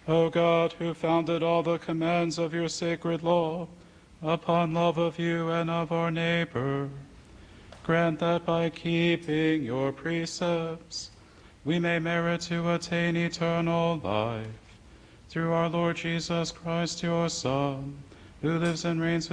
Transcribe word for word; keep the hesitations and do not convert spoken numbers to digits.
O God, who founded all the commands of your sacred law upon love of you and of our neighbor, grant that by keeping your precepts we may merit to attain eternal life. Through our Lord Jesus Christ, your Son, who lives and reigns with